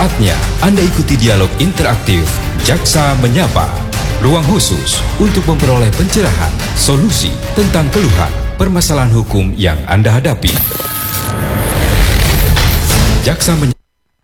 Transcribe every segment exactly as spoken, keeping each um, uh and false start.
Saatnya Anda ikuti dialog interaktif Jaksa Menyapa. Ruang khusus untuk memperoleh pencerahan, solusi tentang keluhan, permasalahan hukum yang Anda hadapi. Jaksa Menyapa.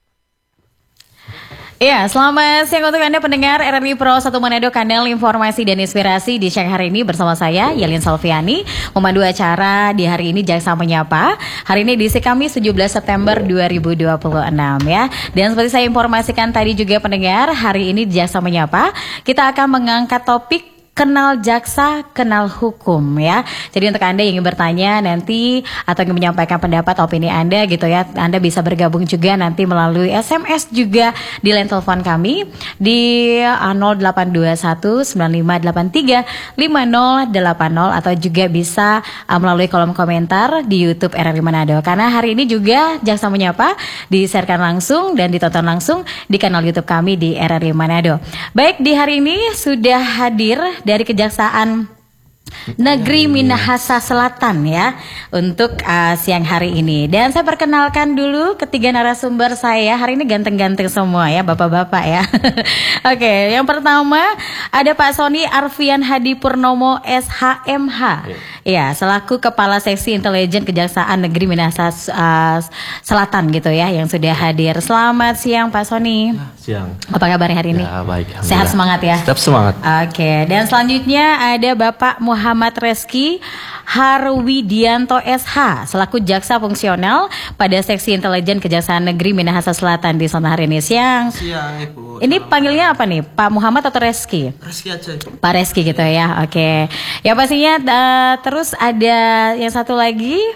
Ya, selamat siang untuk Anda pendengar R R I Pro satu Manado, kanal informasi dan inspirasi di siang hari ini bersama saya Yelin Salviani memandu acara di hari ini Jaksa Menyapa. Hari ini edisi Kamis tujuh belas September dua ribu dua puluh enam ya. Dan seperti saya informasikan tadi juga pendengar, hari ini di Jaksa Menyapa kita akan mengangkat topik kenal jaksa, kenal hukum ya. Jadi untuk Anda yang ingin bertanya nanti atau ingin menyampaikan pendapat opini Anda gitu ya, Anda bisa bergabung juga nanti melalui S M S juga di line telepon kami di nol delapan dua satu sembilan lima delapan tiga lima nol delapan nol atau juga bisa uh, melalui kolom komentar di YouTube R R I Manado. Karena hari ini juga Jaksa Menyapa disiarkan langsung dan ditonton langsung di kanal YouTube kami di R R I Manado. Baik, di hari ini sudah hadir dari Kejaksaan Negeri Minahasa Selatan ya untuk uh, siang hari ini. Dan saya perkenalkan dulu ketiga narasumber saya. Hari ini ganteng-ganteng semua ya, bapak-bapak ya. Oke, okay, yang pertama ada Pak Sony Arfian Hadi Purnomo S H M H. Ya, selaku Kepala Seksi Intelijen Kejaksaan Negeri Minahasa uh, Selatan gitu ya, yang sudah hadir. Selamat siang Pak Sony. Siang. Apa kabarnya hari ini? Ya, baik. Sehat semangat ya. Tetap semangat. Oke, okay. Dan selanjutnya ada Bapak Muhammad Reski Harwidianto S H selaku Jaksa Fungsional pada Seksi Intelijen Kejaksaan Negeri Minahasa Selatan di sana hari ini. Siang. Siang Ibu. Ini panggilnya apa nih? Pak Muhammad atau Reski? Reski aja. Pak Reski gitu ya. Oke. Okay. Ya pastinya uh, terus ada yang satu lagi